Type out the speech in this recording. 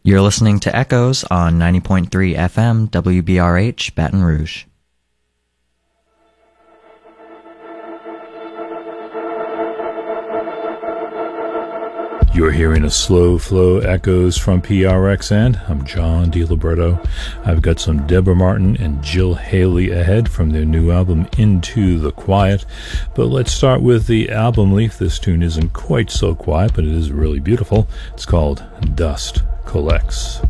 You're listening to Echoes on 90.3 FM WBRH Baton Rouge. You're hearing a slow flow echoes from PRXN. I'm John DiLiberto. I've got some Deborah Martin and Jill Haley ahead from their new album Into the Quiet. But let's start with the album leaf. This tune isn't quite so quiet, but it is really beautiful. It's called Dust Collects.